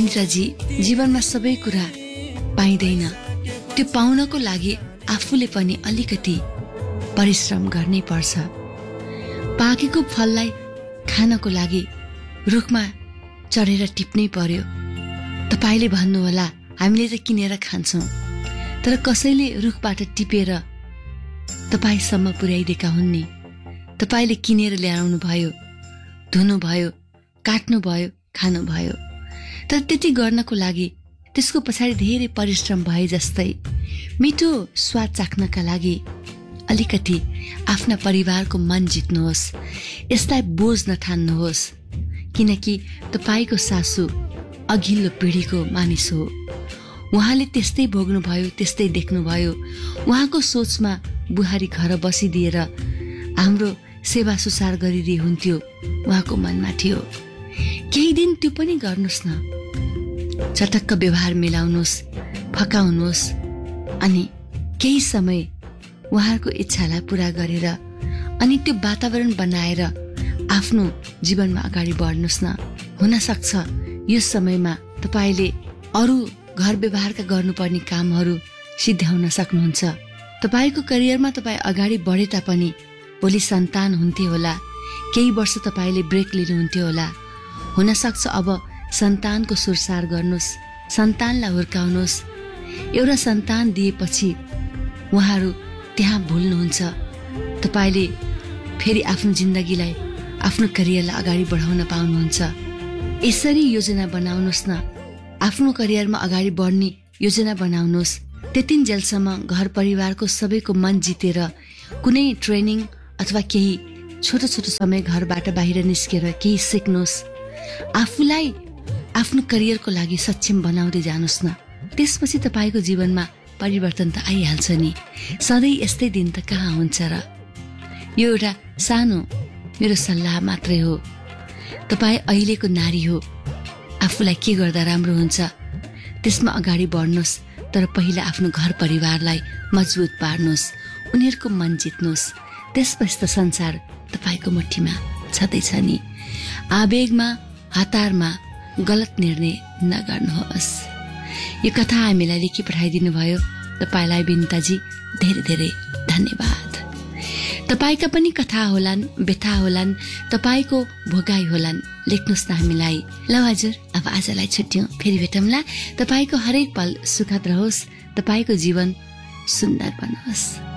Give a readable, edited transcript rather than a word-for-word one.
अनिताजी, जीवनमा सबै कुरा पाइँदैन। त्यो पाउनको लागि आफूले पनि अलिकति परिश्रम गर्नै पर्छ। पाकेको फललाई खानको लागि रुखमा चढेर टिप्नै पर्यो। तपाईले भन्नुहोला हामीले त किनेर खान्छौं, तर कसैले रुखबाट टिपेर तपाईसम्म पुर्याइदिएका हुन् नि। तपाईले किनेर ल्याउनु भयो, धुनु भयो, काट्नु भयो, खानु भयो। तर त्यति गर्नको लागि त्यसको पछाडि धेरै परिश्रम भए जस्तै। मिठो स्वाद चाख्नका लागि अलिकति आफ्ना परिवारको मन जित्नुहोस्। यसलाई बोझ नठान्नुहोस्, किनकि तपाईको सासू अघिल्लो पिढीको मानिस हो। उहाँले त्यस्तै भोग्नुभयो, त्यस्तै देख्नुभयो। उहाँको सोचमा बुहारी घर बसिदिएर हाम्रो सेवा सुसार गरिदिए हुन्थ्यो, उहाँको मनमा थियो। केही दिन त्यो पनि गर्नुहोस् न, चटक्क व्यवहार मिलाउनुहोस्, फकाउनुहोस्, अनि केही समय उहाँहरूको इच्छालाई पूरा गरेर अनि त्यो वातावरण बनाएर आफ्नो जीवनमा अगाडि बढ्नुहोस् न। हुन सक्छ यो समयमा तपाईले अरू घर व्यवहारका गर्नुपर्ने कामहरू सिद्ध्याउन सक्नुहुन्छ। तपाईको करियरमा तपाई अगाडि बढे तापनि भोलि सन्तान हुन्थे होला, केही वर्ष तपाईले ब्रेक लिनुहुन्थ्यो होला। हुन सक्छ अब सन्तानको सुरसार गर्नुहोस्, सन्तानलाई हुर्काउनुहोस्। एउटा सन्तान दिएपछि उहाँहरू त्यहाँ भुल्नुहुन्छ। तपाईले फेरि आफ्नो जिन्दगीलाई, आफ्नो करियरलाई अगाडि बढाउन पाउनुहुन्छ। यसरी योजना बनाउनुहोस् न, आफ्नो करियरमा अगाडि बढ्ने योजना बनाउनुहोस्। त्यतिन्जेलसम्म घर परिवारको सबैको मन जितेर कुनै ट्रेनिङ अथवा केही छोटो छोटो समय घरबाट बाहिर निस्केर केही सिक्नुहोस्। आफूलाई आफ्नो करियरको लागि सक्षम बनाउँदै जानुहोस् न। त्यसपछि तपाईको जीवनमा परिवर्तन त आइहाल्छ नि। सधैँ यस्तै दिन त कहाँ हुन्छ र। यो एउटा सानो मेरो सल्लाह मात्रै हो। तपाई अहिलेको नारी हो, आफूलाई के गर्दा राम्रो हुन्छ त्यसमा अगाडि बढ्नुहोस्। तर पहिला आफ्नो घर परिवारलाई मजबुत पार्नुहोस्, उनीहरूको मन जित्नुहोस्। त्यसपछि त संसार तपाईको मुठीमा छँदैछ नि। आवेगमा, हतारमा गलत निर्णय नगर्नुहोस्। यो कथा हामीलाई लेखी पठाइदिनु भयो, तपाईलाई बिन्ताजी धेरै धेरै धन्यवाद। तपाईका पनि कथा होलान्, व्यथा होलान्, तपाईको भोगाई होलान्, लेख्नुहोस् न हामीलाई। ल हजुर, अब आजलाई छुट्यौं, फेरि भेटौँला। तपाईको हरेक पल सुखद रहोस्, तपाईको जीवन सुन्दर बनोस्।